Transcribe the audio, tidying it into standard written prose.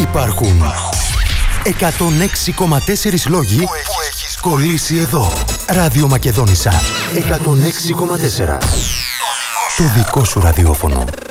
Υπάρχουν 106,4 λόγοι που έχεις κολλήσει εδώ. Ράδιο Μακεδόνισσα 106,4. Το δικό σου ραδιόφωνο.